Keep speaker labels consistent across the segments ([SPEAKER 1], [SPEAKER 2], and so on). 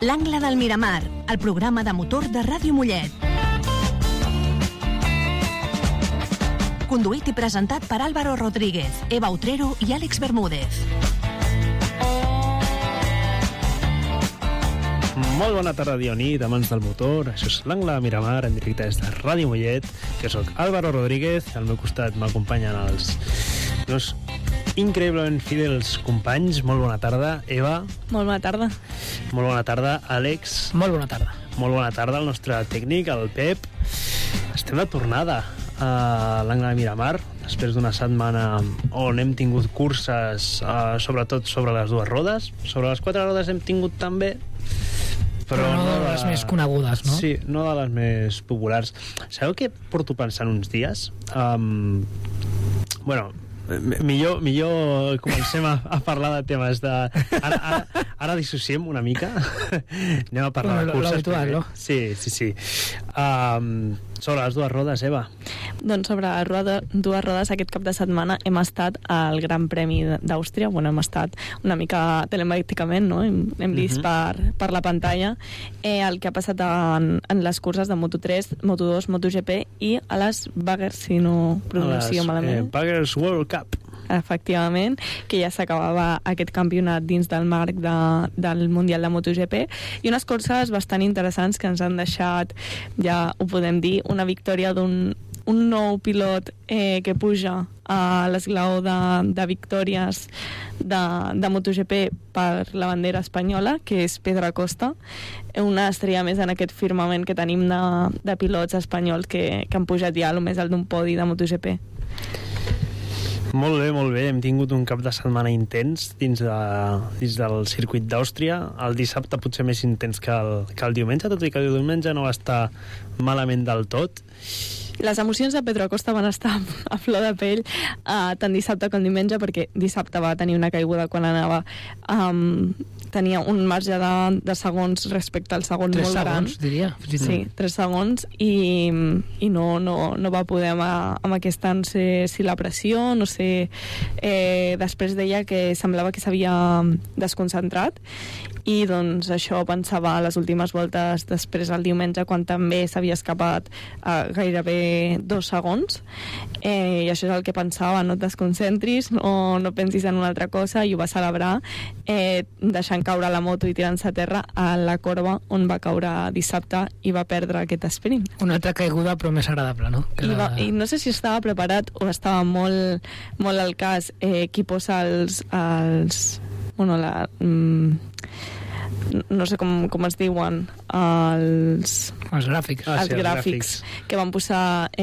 [SPEAKER 1] L'Angle del Miramar, el programa de motor de Ràdio Mollet. Conduït i presentat per Álvaro Rodríguez, Eva Utrero i Àlex Bermúdez.
[SPEAKER 2] Molt bona tarda, dia o nit, amants del motor. Això és l'Angle de Miramar, en directe des de Ràdio Mollet, que soc Álvaro Rodríguez, i al meu costat m'acompanyen els meus increïblement fidels companys. Molt bona tarda, Eva.
[SPEAKER 3] Molt bona tarda.
[SPEAKER 2] Molt bona tarda, Àlex.
[SPEAKER 4] Molt bona tarda.
[SPEAKER 2] Molt bona tarda al nostre tècnic, el Pep. Estem de tornada a l'Angle de Miramar, després d'una setmana on hem tingut curses, sobretot sobre les dues rodes. Sobre les quatre rodes hem tingut també, però
[SPEAKER 4] no de les més conegudes, no?
[SPEAKER 2] Sí, no de les més populars. Sabeu què porto pensant uns dies? Bueno, millor comencem a parlar de temes de... Ara dissociem una mica. Anem a parlar de curses.
[SPEAKER 4] L'habitual, no?
[SPEAKER 2] Sí. Sobre les dues rodes, Eva.
[SPEAKER 3] Doncs sobre dues rodes, aquest cap de setmana hem estat al Gran Premi d'Àustria. Bueno, hem estat una mica telemàticament, no? Hem vist per la pantalla el que ha passat en les curses de Moto3, Moto2, MotoGP i a les Baggers, si no pronuncio malament.
[SPEAKER 2] Baggers World Cup.
[SPEAKER 3] Efectivament, que ja s'acabava aquest campionat dins del marc del Mundial de MotoGP, i unes curses bastant interessants que ens han deixat, ja ho podem dir, una victòria d'un nou pilot que puja a l'esglaó de victòries de MotoGP per la bandera espanyola, que és Pedro Acosta, una estrella més en aquest firmament que tenim de pilots espanyols que han pujat ja a lo més alt d'un podi de MotoGP.
[SPEAKER 2] Molt bé. Hem tingut un cap de setmana intens dins del circuit d'Àustria. El dissabte potser més intens que el diumenge, tot i que el diumenge no va estar malament del tot.
[SPEAKER 3] Les emocions de Pedro Acosta van estar a flor de pell tant dissabte com diumenge, perquè dissabte va tenir una caiguda quan anava... tenia un marge de segons respecte al segon molt gran.
[SPEAKER 4] 3 segons, diria.
[SPEAKER 3] Sí, 3 segons, i no va poder amb aquesta, no sé si la pressió, no sé, després deia que semblava que s'havia desconcentrat, i doncs això pensava a les últimes voltes després el diumenge, quan també s'havia escapat gairebé 2 segons, i això és el que pensava: no et desconcentris, no pensis en una altra cosa, i ho va celebrar deixant caure la moto i tirant-se a terra a la corba on va caure dissabte i va perdre aquest sprint. Una
[SPEAKER 4] altra caiguda, però més agradable, no?
[SPEAKER 3] I no sé si estava preparat o estava molt, molt al cas qui posa no sé com es diuen, els
[SPEAKER 4] gràfics.
[SPEAKER 3] Els gràfics que van posar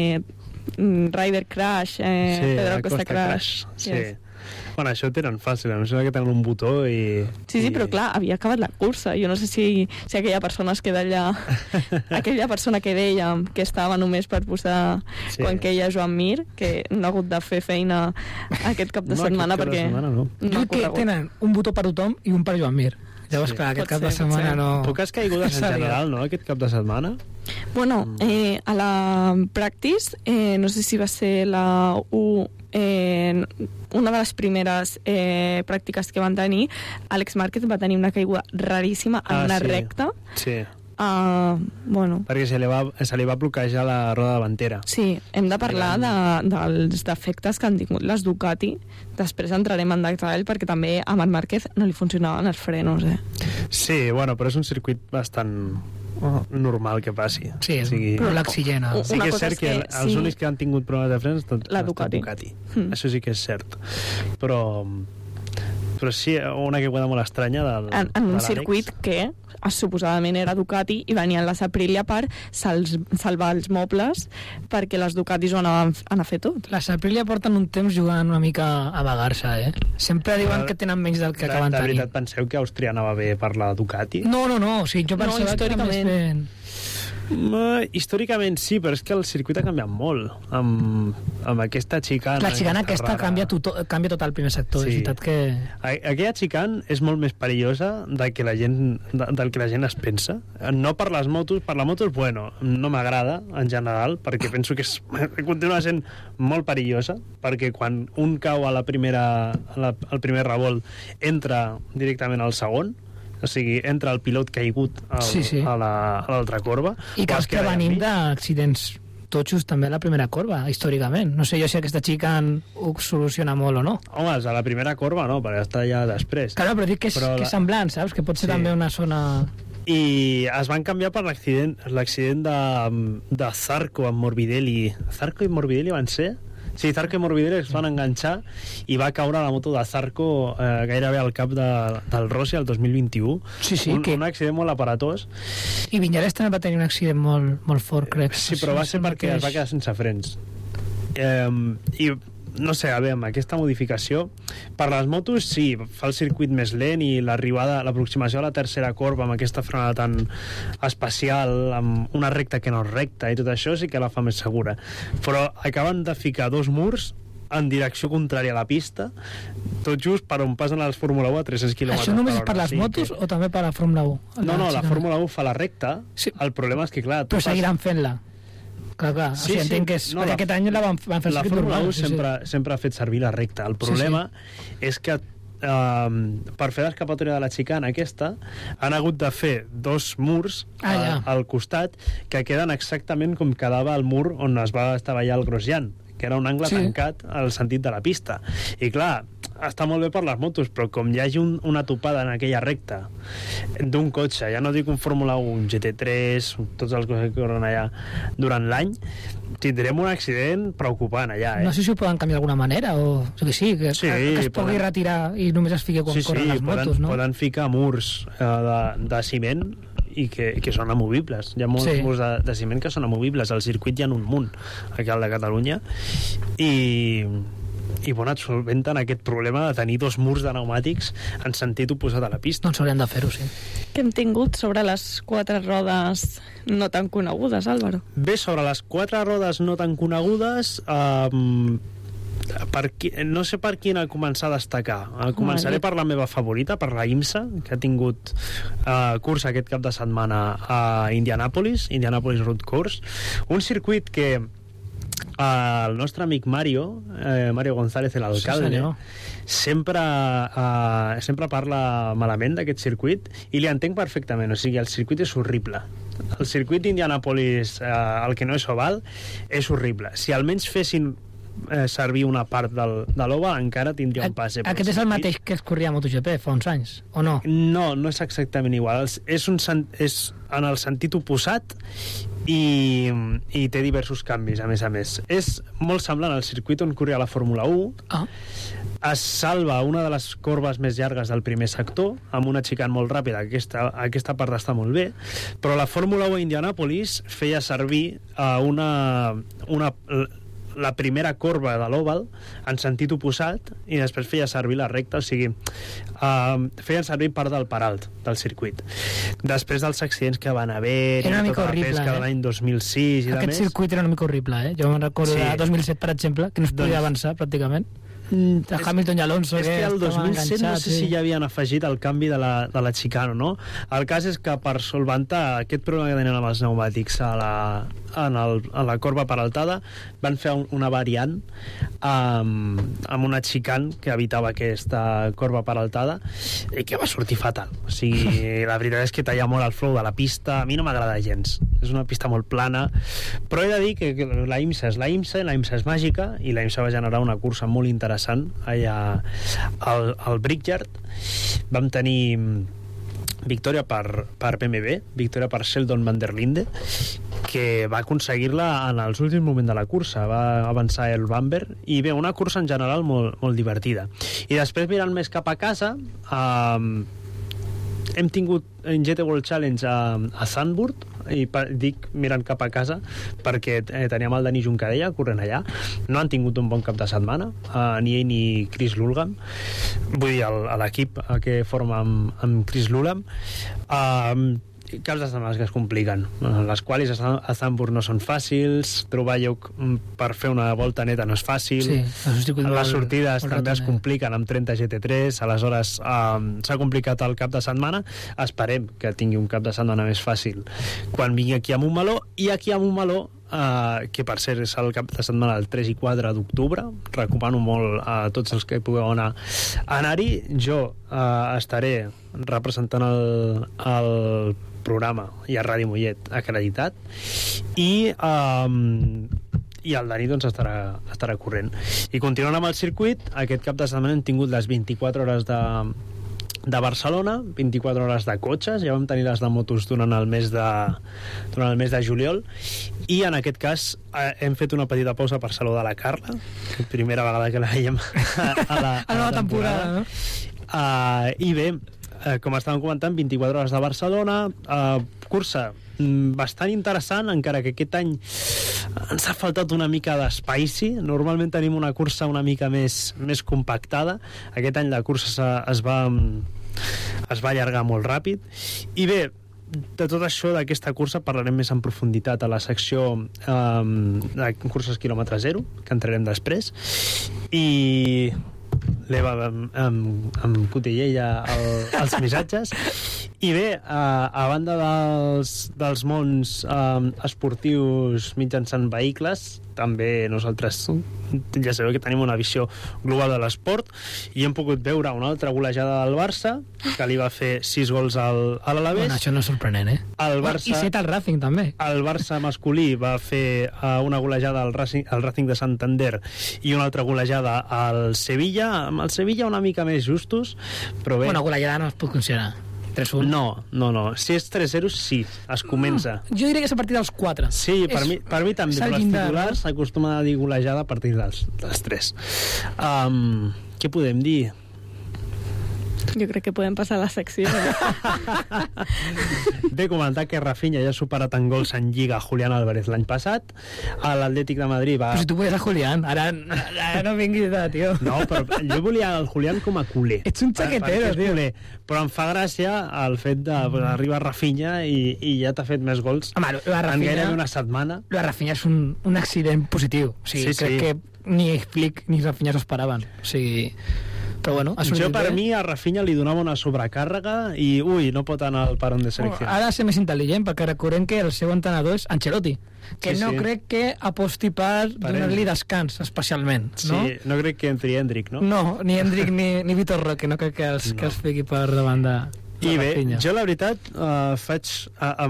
[SPEAKER 3] Rider Crash, Pedro Acosta Crash.
[SPEAKER 2] Sí.
[SPEAKER 3] Yes.
[SPEAKER 2] Bueno, això ho tenen fàcil, em sembla que tenen un botó i...
[SPEAKER 3] Sí, però clar, havia acabat la cursa. Jo no sé si aquella persona es queda allà... aquella persona que deia que estava només per posar quan queia Joan Mir, que no ha hagut de fer feina aquest cap de setmana perquè...
[SPEAKER 2] No.
[SPEAKER 4] Jo que tenen un botó per tothom i un per Joan Mir. Llavors, clar, aquest cap de setmana no...
[SPEAKER 2] Poques caigudes en general, no, aquest cap de setmana?
[SPEAKER 3] Bueno, a la Practice, no sé si va ser la una de les primeres pràctiques que van tenir, Àlex Márquez va tenir una caiguda raríssima en una recta.
[SPEAKER 2] Sí.
[SPEAKER 3] Bueno.
[SPEAKER 2] Perquè se li va bloquejar la roda davantera.
[SPEAKER 3] Sí, hem de parlar dels defectes que han tingut les Ducati. Després entrarem en detall, perquè també a Marc Márquez no li funcionaven els frenos.
[SPEAKER 2] Sí, bueno, però és un circuit bastant normal que passi.
[SPEAKER 4] Sí, però l'oxigena.
[SPEAKER 2] Sí que és cert que els únics que han tingut problemes de frens han
[SPEAKER 3] la Ducati.
[SPEAKER 2] Això sí que és cert. Però sí, una caiguda molt estranya
[SPEAKER 3] en un circuit que suposadament era Ducati, i venien les Aprilia per salvar els mobles, perquè les Ducatis ho anaven a fer tot.
[SPEAKER 4] Les Aprilia porten un temps jugant una mica a vagar-se, Sempre diuen que tenen menys del que acaben tenint.
[SPEAKER 2] De veritat penseu que Àustria anava bé per la Ducati?
[SPEAKER 4] No, o sigui, jo pensava històricament.
[SPEAKER 2] Històricament sí, però és que el circuit ha canviat molt amb aquesta xicana.
[SPEAKER 4] La xicana aquesta canvia tot el primer sector.
[SPEAKER 2] Sí.
[SPEAKER 4] És veritat que...
[SPEAKER 2] Aquella xicana és molt més perillosa del que la gent es pensa. No per les motos, per la moto, bueno, no m'agrada en general, perquè penso que continua sent molt perillosa, perquè quan un cau al primer revolt entra directament al segon, o sigui, entra el pilot caigut a l'altra corba.
[SPEAKER 4] I cas que venim d'accidents totxos també a la primera corba, històricament. No sé jo si aquesta xica ho soluciona molt o no.
[SPEAKER 2] Home, a la primera corba no, perquè està ja després.
[SPEAKER 4] Clar, però dic que és semblant, saps? Que pot ser també una zona...
[SPEAKER 2] I es van canviar per l'accident de Zarco amb Morbidelli. Zarco i Morbidelli van ser? Sí, Zarco i Morbidelli es van enganxar i va caure la moto de Zarco gairebé al cap del Rossi el 2021.
[SPEAKER 4] Sí,
[SPEAKER 2] un accident molt aparatós.
[SPEAKER 4] I Viñales també va tenir un accident molt fort, crec.
[SPEAKER 2] Sí, però va ser perquè es va quedar sense frens. I no sé, a veure, aquesta modificació per les motos sí, fa el circuit més lent i l'aproximació a la tercera corba amb aquesta frenada tan especial, amb una recta que no és recta i tot això sí que la fa més segura, però acaben de ficar 2 murs en direcció contrària a la pista, tot just per on passen les Fórmula 1 a 300 km/h.
[SPEAKER 4] Això només és per les motos o també per la Fórmula 1?
[SPEAKER 2] No, la Fórmula 1 fa la recta, sí. El problema és que, clar...
[SPEAKER 4] Però seguiran fent-la. Clar. Sí, o sigui, entenc que és... No, perquè aquest any la van fer
[SPEAKER 2] la Fórmula 1 sempre ha fet servir la recta. El problema és que per fer l'escapatòria de la xicana aquesta han hagut de fer 2 murs al costat que queden exactament com quedava el mur on es va estavellar el Grosjean, que era un angle tancat al sentit de la pista. I clar, està molt bé per les motos, però com hi hagi una topada en aquella recta d'un cotxe, ja no dic un Fórmula 1, un GT3, tots els cotxes que corren allà durant l'any, tindrem un accident preocupant allà.
[SPEAKER 4] No sé si ho poden canviar d'alguna manera, o que es pugui retirar i només es fiqui quan corren les motos, no?
[SPEAKER 2] Poden ficar murs de ciment i que són amovibles. Hi ha molts murs de ciment que són amovibles. Al circuit hi ha un munt aquí al de Catalunya i bueno, et solventen aquest problema de tenir 2 murs de pneumàtics en sentit oposat a la pista.
[SPEAKER 4] Doncs haurien de fer-ho, sí.
[SPEAKER 3] Què hem tingut sobre les 4 rodes no tan conegudes, Álvaro?
[SPEAKER 2] Bé, sobre les 4 rodes no tan conegudes, no sé per quina començar a destacar. Començaré per la meva favorita, per la IMSA, que ha tingut cursa aquest cap de setmana a Indianapolis Road Course, un circuit que el nostre amic Mario González, l'alcalde, sempre parla malament d'aquest circuit i li entenc perfectament. O sigui, el circuit és horrible. El circuit d'Indianapolis, el que no és oval, és horrible. Si almenys fessin servir una part de l'oval, encara tindria un passe.
[SPEAKER 4] Aquest és el mateix que es corria a MotoGP fa uns anys, o no?
[SPEAKER 2] No és exactament igual. És en el sentit oposat i té diversos canvis, a més. És molt semblant al circuit on corria la Fórmula 1. Es salva una de les corbes més llargues del primer sector, amb una xicana molt ràpida. Aquesta part està molt bé, però la Fórmula 1 a Indianapolis feia servir la primera corba de l'oval en sentit oposat i després feia servir la recta, o sigui, feien servir part del paralt del circuit. Després dels accidents que van haver,
[SPEAKER 4] era una mica horrible,
[SPEAKER 2] pesca de l'any 2006 i
[SPEAKER 4] aquest circuit era una mica horrible, Jo me'n recordo de 2007, per exemple, que no es podia avançar pràcticament. De Hamilton i Alonso,
[SPEAKER 2] és que el 2007 no sé si ja havien afegit el canvi de la xicana, no? El cas és que per solventar aquest problema que tenien amb els pneumàtics a la corba peraltada van fer una variant amb una xicana que evitava aquesta corba peraltada i que va sortir fatal. O sigui, la veritat és que talla molt el flow de la pista. A mi no m'agrada gens. És una pista molt plana, però he de dir que la IMSA és màgica i la IMSA va generar una cursa molt interessant allà al Brickyard. Vam tenir victòria per BMW, victòria per Sheldon van der Linde, que va aconseguir-la en els últims moments de la cursa. Va avançar el Bamber i bé, una cursa en general molt, molt divertida. I després, mirant més cap a casa, hem tingut en GT World Challenge a Zandvoort, i dic mirant cap a casa perquè teníem el Dani Juncadella corrent allà. No han tingut un bon cap de setmana, ni ell ni Chris Lulgam, vull dir l'equip que forma amb Chris Lulgam. Caps de setmanes que es compliquen. Les qualis a Zandvoort no són fàcils, trobar lloc per fer una volta neta no és fàcil, les sortides també es compliquen amb 30 GT3, aleshores s'ha complicat el cap de setmana. Esperem que tingui un cap de setmana més fàcil quan vingui aquí a Montmeló, i aquí a Montmeló que per cert és el cap de setmana del 3 i 4 d'octubre. Recomano molt a tots els que pugueu anar-hi. Jo estaré representant el programa i a Ràdio Mollet acreditat, i el Dani doncs estarà corrent. I continuant amb el circuit, aquest cap de setmana hem tingut les 24 hores de Barcelona, 24 hores de cotxes, ja vam tenir les de motos durant el mes de juliol, i en aquest cas hem fet una petita pausa per saludar la Carla, primera vegada que la veiem a la nova temporada. I bé, com estàvem comentant, 24 hores de Barcelona, cursa bastant interessant, encara que aquest any ens ha faltat una mica d'espai. Normalment tenim una cursa una mica més compactada. Aquest any la cursa es va allargar molt ràpid. I bé, de tot això, d'aquesta cursa, parlarem més en profunditat a la secció de curses quilòmetre zero, que entrarem després. I l'Eva em cotilleja els missatges. I bé, a banda dels mons esportius mitjançant vehicles, també nosaltres ja sabeu que tenim una visió global de l'esport, i hem pogut veure una altra golejada del Barça, que li va fer 6 gols a l'Alavés.
[SPEAKER 4] Bueno, això no és sorprenent, eh? I 7 al Racing, també.
[SPEAKER 2] El Barça masculí va fer una golejada al Racing de Santander i una altra golejada al Sevilla. Amb el Sevilla una mica més justos, però bé...
[SPEAKER 4] Una golejada no es pot considerar. 3-1?
[SPEAKER 2] No. Si és 3-0, sí, es comença.
[SPEAKER 4] Jo diria que és a partir dels 4.
[SPEAKER 2] Sí, per mi també, però els titulars s'acostumen a dir golejada a partir dels 3. Què podem dir?
[SPEAKER 3] Jo crec que podem passar a la secció.
[SPEAKER 2] Bé, comentar que Rafinha ja ha superat en gols en Lliga a Julián Álvarez l'any passat. L'Atlètic de Madrid va...
[SPEAKER 4] Però si tu volies a Julián, ara no vinguis de, tio.
[SPEAKER 2] No, però jo volia el Julián com a culer.
[SPEAKER 4] Ets un xaquetero, tio.
[SPEAKER 2] Culer. Però em fa gràcia el fet de arribar a Rafinha i ja t'ha fet més gols.
[SPEAKER 4] Home,
[SPEAKER 2] en gairebé una setmana.
[SPEAKER 4] La Rafinha és un accident positiu. O sigui, crec que ni Flick ni Rafinha s'ho esperaven. O sigui... Però bueno,
[SPEAKER 2] jo per mi a Rafinha li donava una sobrecàrrega i no pot anar al parón de selecció.
[SPEAKER 4] Ara ser més intel·ligent, perquè recordem que el seu entrenador és Ancelotti, que no crec que aposti per donar-li descans especialment, no?
[SPEAKER 2] Sí, no crec que entri Endrick, no?
[SPEAKER 4] No, ni Endrick ni Vitor Roque, no crec que els fiqui per davant de...
[SPEAKER 2] I bé, jo la veritat faig amb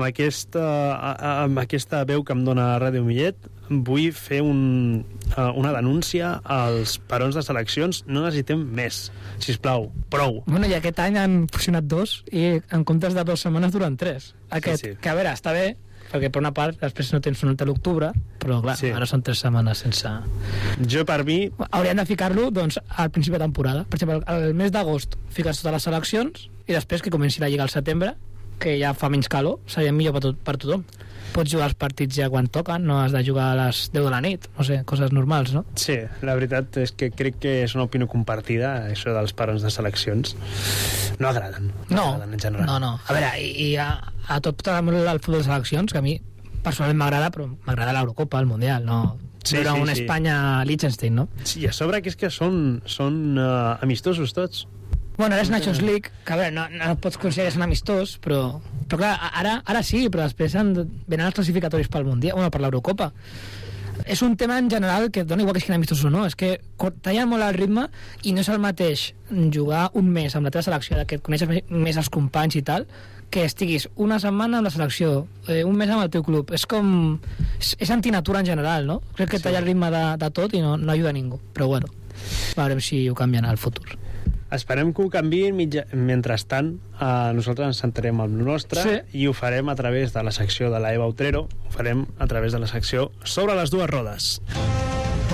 [SPEAKER 2] aquesta veu que em dona Ràdio Mollet, vull fer una denúncia als parons de seleccions. No necessitem més, sisplau, prou.
[SPEAKER 4] Bueno, i aquest any han fusionat 2 i en comptes de 2 setmanes duren 3. Aquest, que a veure, està bé, perquè per una part després no tens un altre l'octubre, però clar, ara són 3 setmanes sense...
[SPEAKER 2] Jo per mi...
[SPEAKER 4] Haurien de ficar-lo doncs al principi de temporada. Per exemple, el mes d'agost fiques totes les seleccions i després que comenci la Lliga al setembre, que ja fa menys calor, seria millor per tothom. Pots jugar els partits ja quan toquen, no has de jugar a les 10 de la nit, no sé, coses normals, no?
[SPEAKER 2] Sí, la veritat és que crec que és una opinió compartida, això dels parons de seleccions. No agraden.
[SPEAKER 4] No,
[SPEAKER 2] en general.
[SPEAKER 4] No. A veure, i a tot el futbol de seleccions, que a mi personalment m'agrada, però m'agrada l'Eurocopa, el Mundial, no... Sí, una Espanya-Liechtenstein, no?
[SPEAKER 2] Sí, i a sobre que és que són amistosos tots.
[SPEAKER 4] Bueno, ara és Nations League, que a veure, no pots considerar que és un amistós, però clar, ara sí, però després venen els classificatoris pel Mundial, per l'Eurocopa. És un tema en general que dona igual que siguin amistosos o no, és que talla molt el ritme i no és el mateix jugar un mes amb la teva selecció, que et coneixes més els companys i tal, que estiguis una setmana amb la selecció, un mes amb el teu club. És com... és antinatura en general, no? Crec que talla el ritme de tot i no ajuda a ningú. Però bueno, veurem si ho canvien al futur.
[SPEAKER 2] Esperem que ho canviïn. Mentrestant, nosaltres ens centrarem en el nostre i ho farem a través de la secció de la Eva Utrero, ho farem a través de la secció Sobre les dues rodes.